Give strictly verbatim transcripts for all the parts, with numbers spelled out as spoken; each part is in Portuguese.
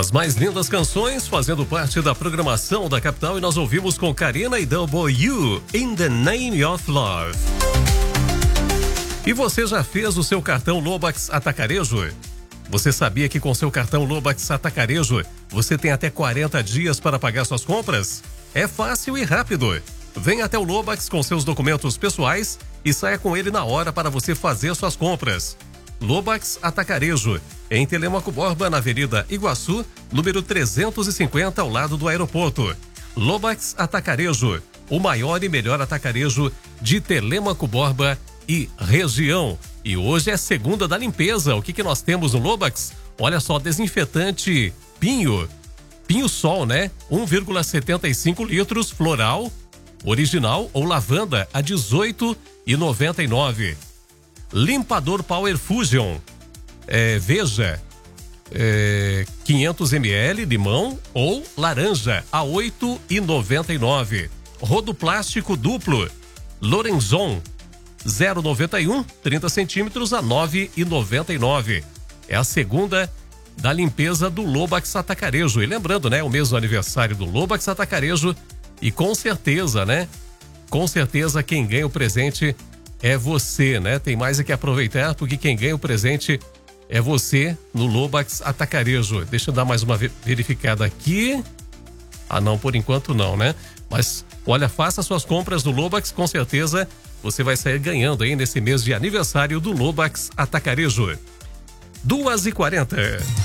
As mais lindas canções fazendo parte da programação da capital, e nós ouvimos com Karina e Double You, In the Name of Love. E você já fez o seu cartão Lobax Atacarejo? Você sabia que com seu cartão Lobax Atacarejo você tem até quarenta dias para pagar suas compras? É fácil e rápido. Venha até o Lobax com seus documentos pessoais e saia com ele na hora para você fazer suas compras. Lobax Atacarejo, em Telêmaco Borba, na Avenida Iguaçu, número trezentos e cinquenta, ao lado do aeroporto. Lobax Atacarejo, o maior e melhor atacarejo de Telêmaco Borba e região. E hoje é segunda da limpeza. O que que nós temos no Lobax? Olha só, desinfetante Pinho. Pinho Sol, né? um vírgula setenta e cinco litros, floral, original ou lavanda a dezoito reais e noventa e nove centavos. Limpador Power Fusion, é, veja, é, quinhentos mililitros, limão ou laranja a oito reais e noventa e nove centavos. Rodo plástico duplo Lorenzon zero vírgula noventa e um, trinta centímetros a nove reais e noventa e nove centavos. É a segunda da limpeza do Lobax Atacarejo. E lembrando, né, o mês do aniversário do Lobax Atacarejo, e com certeza, né, com certeza quem ganha o presente é você, né? Tem mais é que aproveitar, porque quem ganha o presente é você no Lobax Atacarejo. Deixa eu dar mais uma verificada aqui. Ah, não, por enquanto não, né? Mas, olha, faça suas compras no Lobax, com certeza você vai sair ganhando aí nesse mês de aniversário do Lobax Atacarejo. duas e quarenta.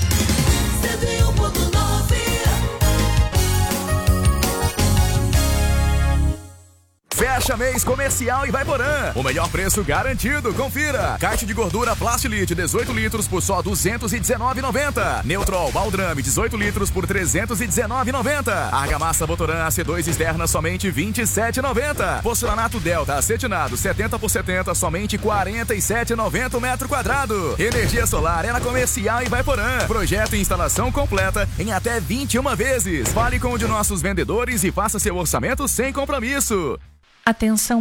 Fecha mês comercial e vai Porã. O melhor preço garantido, confira. Caixa de gordura Plastilite dezoito litros por só duzentos e dezenove reais e noventa centavos. Neutrol Baldrame dezoito litros por trezentos e dezenove reais e noventa centavos. Argamassa Botoran A C dois externa somente vinte e sete reais e noventa centavos. Porcelanato Delta acetinado setenta por setenta somente quarenta e sete reais e noventa centavos o metro quadrado. Energia solar é na comercial e vai Porã. Projeto e instalação completa em até vinte e uma vezes. Fale com um de nossos vendedores e faça seu orçamento sem compromisso. Atenção